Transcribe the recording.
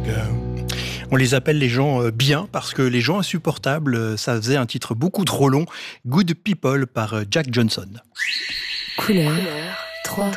On les appelle les gens bien parce que les gens insupportables, ça faisait un titre beaucoup trop long. Good People par Jack Johnson. Couleur 3.